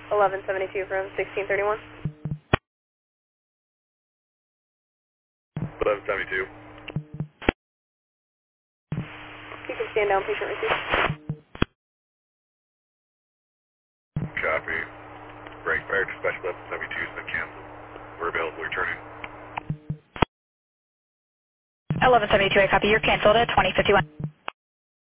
1172 from 1631. 1172. You can stand down, patient receive. Copy. Break fire dispatch 1172 has been canceled. We're available returning. 1172, I copy. You're canceled at 2051.